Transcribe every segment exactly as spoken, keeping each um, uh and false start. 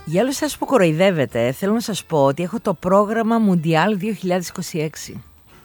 Για όλους σας που κοροϊδεύετε, θέλω να σας πω ότι έχω το πρόγραμμα Μουντιάλ δύο χιλιάδες είκοσι έξι.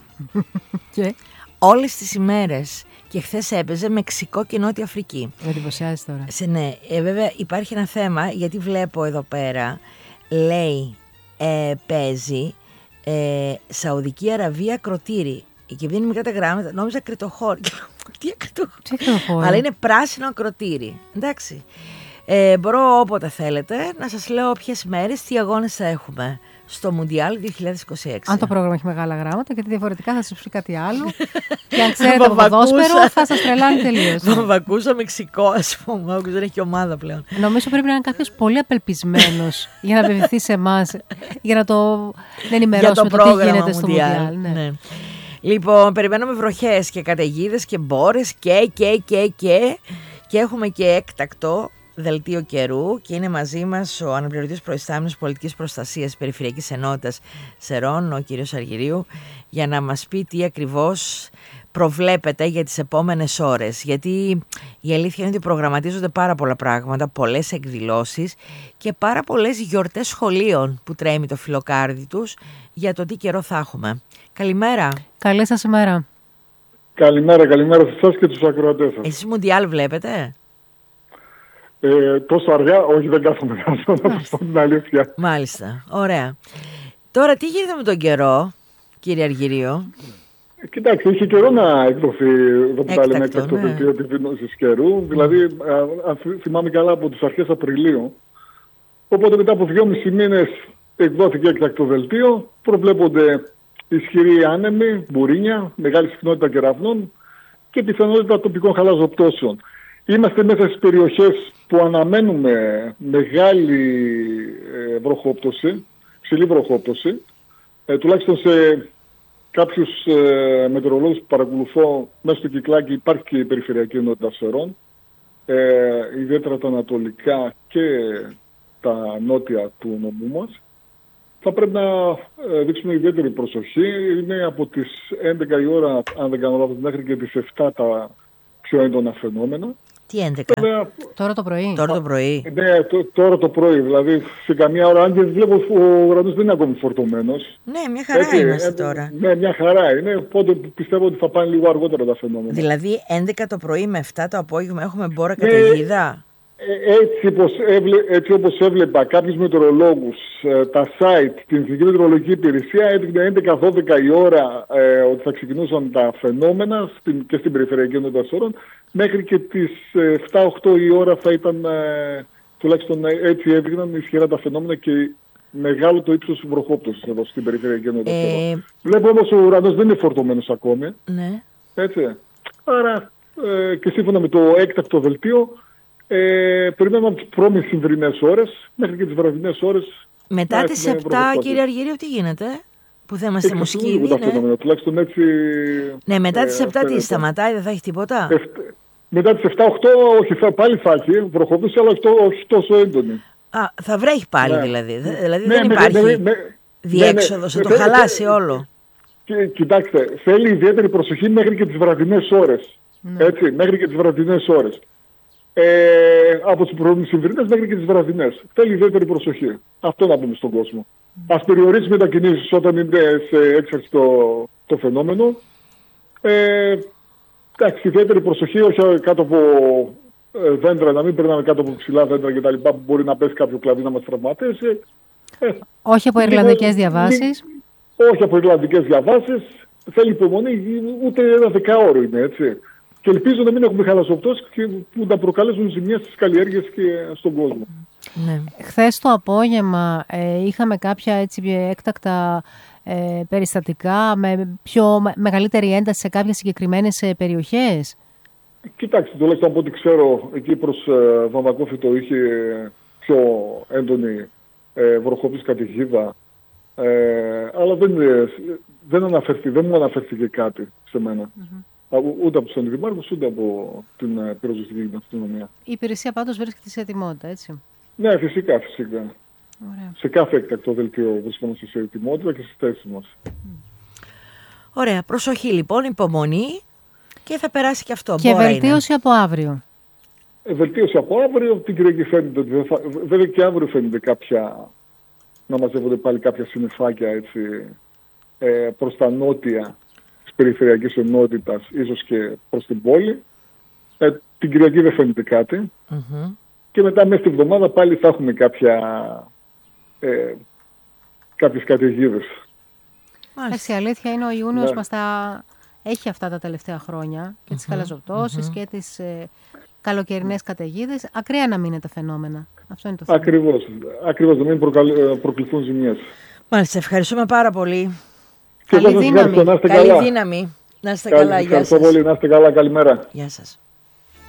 Και όλες τις ημέρες. Και χθες έπαιζε Μεξικό και Νότια Αφρική. Με εντυπωσιάζει τώρα. Σε, ναι, ε, βέβαια υπάρχει ένα θέμα, γιατί βλέπω εδώ πέρα, λέει, ε, παίζει ε, Σαουδική Αραβία Κροτήρι. Και επειδή είναι μικρά τα γράμματα, νόμιζα Κρητοχώρη. Τι ακριτοχώρη. Αλλά είναι πράσινο Κροτήρι. Εντάξει. Ε, μπορώ όποτε θέλετε να σας λέω ποιες μέρες, τι αγώνες θα έχουμε στο Μουντιάλ δύο χιλιάδες είκοσι έξι. Αν το πρόγραμμα έχει μεγάλα γράμματα, γιατί διαφορετικά θα σας πει κάτι άλλο. Και αν ξέρετε από ποδόσφαιρο, θα σας τρελάνει τελείως. Βαμβακούσα Μεξικό, ας πούμε. Δεν έχει ομάδα πλέον. Νομίζω πρέπει να είναι κάποιος πολύ απελπισμένος για να απευθυνθεί σε εμάς, για να το ενημερώσουμε το, το τι γίνεται στο Μουντιάλ. Ναι. Ναι. Λοιπόν, περιμένουμε βροχές και καταιγίδες και μπόρες και, και, και, και. Και έχουμε και έκτακτο δελτίο καιρού και είναι μαζί μας ο αναπληρωτής προϊστάμενος πολιτικής προστασίας Περιφερειακής Ενότητας Σερών, ο κύριος Αργυρίου, για να μας πει τι ακριβώς προβλέπετε για τις επόμενες ώρες. Γιατί η αλήθεια είναι ότι προγραμματίζονται πάρα πολλά πράγματα, πολλές εκδηλώσεις και πάρα πολλές γιορτές σχολείων που τρέμει το φιλοκάρδι τους για το τι καιρό θα έχουμε. Καλημέρα. Καλή σας ημέρα. Καλημέρα, καλημέρα σε εσάς και τους ακροατές σας. Εσείς Μουντιάλ βλέπετε? Ε, τόσο αργά, όχι, δεν κάθομαι να σας πω την αλήθεια. Μάλιστα, ωραία. Τώρα τι γίνεται με τον καιρό, κύριε Αργυρίο? Ε, κοιτάξτε, είχε καιρό να εκδοθεί εδώ που τα λέμε έκτακτο ναι. δελτίο επιδείνωσης καιρού. Mm. Δηλαδή, αν θυμάμαι καλά, από τις αρχές Απριλίου. Οπότε μετά από δυόμισι μήνες εκδόθηκε έκτακτο δελτίο. Προβλέπονται ισχυροί άνεμοι, μπουρίνια, μεγάλη συχνότητα κεραυνών και πιθανότητα τοπικών χαλαζοπτώσεων. Είμαστε μέσα στις περιοχές που αναμένουμε μεγάλη ε, βροχόπτωση, ψηλή βροχόπτωση. Ε, τουλάχιστον σε κάποιους ε, μετεωρολόγους που παρακολουθώ μέσα στο Κυκλάκι υπάρχει και η Περιφερειακή Ενότητα Σερών, ε, ιδιαίτερα τα ανατολικά και τα νότια του νομού μας. Θα πρέπει να ε, δείξουμε ιδιαίτερη προσοχή. Είναι από τις έντεκα η ώρα, αν δεν κάνω λάθος, μέχρι και τις επτά τα πιο έντονα φαινόμενα. Τι έντεκα? Βέβαια, τώρα το πρωί. Τώρα το πρωί. Ναι, το, τώρα το πρωί. Δηλαδή σε καμία ώρα, αν και βλέπω ο ουρανός δεν είναι ακόμη φορτωμένος. Ναι, μια χαρά Έτσι, είμαστε ε, τώρα. Ναι, μια χαρά είναι. Οπότε πιστεύω ότι θα πάνε λίγο αργότερα τα φαινόμενα. Δηλαδή έντεκα το πρωί με επτά το απόγευμα έχουμε μπόρα καταιγίδα. Ε, έτσι, όπως έβλε, έτσι όπως έβλεπα κάποιους μετεωρολόγους, ε, τα site, την Εθνική Μετεωρολογική Υπηρεσία έδειχνε έντεκα δώδεκα η ώρα ε, ότι θα ξεκινούσαν τα φαινόμενα στην, και στην Περιφερειακή Ενότητα Σερών. Μέχρι και τις ε, επτά οκτώ η ώρα θα ήταν, ε, τουλάχιστον ε, έτσι έδειχναν ισχυρά τα φαινόμενα και μεγάλο το ύψος βροχόπτωσης εδώ στην Περιφερειακή Ενότητα Σερών. Ε... Βλέπω όμως ο ουρανός δεν είναι φορτωμένος ακόμη. Ναι. Έτσι. Άρα ε, και σύμφωνα με το έκτακτο δελτίο, Ε, περιμένουμε από τις πρώμες συνδρινές ώρες μέχρι και τις βραδινές ώρες. Μετά τις επτά, κύριε Αργυρίου, τι γίνεται? Που θα είμαστε μουσκίδι, ναι. Τουλάχιστον έτσι. Ναι, μετά ε, τις επτά τι σταματάει, δεν θα έχει τίποτα? Εφ, μετά τις επτά οκτώ, όχι, θα, πάλι θα έχει βροχοπτώση, αλλά όχι, όχι τόσο έντονη. Α, θα βρέχει πάλι ναι. δηλαδή. Δηλαδή ναι, δεν ναι, υπάρχει ναι, ναι, διέξοδος, ναι, ναι, θα το ναι, χαλάσει ναι, όλο. Και, κοιτάξτε, θέλει ιδιαίτερη προσοχή μέχρι και τις βραδινές ώρες. Ναι. Έτσι, μέχρι και τις βραδινές ώρες. Ε, από τις πρωινές μέχρι και τις βραδινές. Θέλει ιδιαίτερη προσοχή. Αυτό να πούμε στον κόσμο. Mm. Ας περιορίσει μετακινήσεις όταν είναι σε έξαρση το, το φαινόμενο. Ε, εντάξει, ιδιαίτερη προσοχή, όχι κάτω από ε, δέντρα, να μην περνάμε κάτω από ψηλά δέντρα κτλ. Που μπορεί να πέσει κάποιο κλαδί να μας τραυματίσει. Ε, όχι από ιρλανδικές διαβάσεις. Όχι από ιρλανδικές διαβάσεις. Θέλει υπομονή, ούτε ένα δεκάωρο είναι έτσι. Και ελπίζω να μην έχουμε χαλασοπτώσεις που να προκαλέσουν ζημιές στις καλλιέργειες και στον κόσμο. Ναι. Χθες το απόγευμα ε, είχαμε κάποια έτσι, έκτακτα ε, περιστατικά με πιο με, μεγαλύτερη ένταση σε κάποιες συγκεκριμένες ε, περιοχές. Κοιτάξτε, τουλάχιστον από ό,τι ξέρω, εκεί προς ε, Βαμβακόφυτο είχε πιο έντονη ε, βροχόπτωση καταιγίδα. Ε, αλλά δεν, δεν, αναφερθεί, δεν μου αναφέρθηκε κάτι σε μένα. Mm-hmm. Ούτε από τους αντιδημάρχους, ούτε από την πυροσβεστική αστυνομία. Η υπηρεσία πάντως βρίσκεται σε ετοιμότητα, έτσι. Ναι, φυσικά, φυσικά. Ωραία. Σε κάθε έκτακτο δελτίο βρισκόμαστε σε ετοιμότητα και στις θέσεις μας. Mm. Ωραία. Προσοχή λοιπόν, υπομονή και θα περάσει και αυτό. Και Μπόρα βελτίωση είναι. Από αύριο. βελτίωση από αύριο. Την Κυριακή φαίνεται ότι δεν θα... Βέβαια και αύριο φαίνεται κάποια... να μαζεύονται πάλι κάποια συννεφάκια έτσι, ε, προς τα νότια της περιφερειακής ενότητας, ίσως και προς την πόλη. Ε, την Κυριακή δεν φαίνεται κάτι. Mm-hmm. Και μετά μέσα στη εβδομάδα πάλι θα έχουμε κάποια, ε, κάποιες καταιγίδες. Εντάξει, η αλήθεια είναι ο Ιούνιος Ναι. μας τα έχει αυτά τα τελευταία χρόνια και τις Mm-hmm. χαλαζοπτώσεις Mm-hmm. και τις ε, καλοκαιρινές καταιγίδες. Ακραία να μην είναι τα φαινόμενα. Αυτό είναι το θέμα. Ακριβώς. Ακριβώς, να μην προκαλ... προκληθούν ζημιές. Μάλιστα, ευχαριστούμε πάρα πολύ. Και Καλή εγώ σας δύναμη. ευχαριστώ, να είστε Καλή καλά. δύναμη. Να είστε Καλή, καλά. Γεια ευχαριστώ σας. πολύ, να είστε καλά. Καλημέρα. Γεια σας.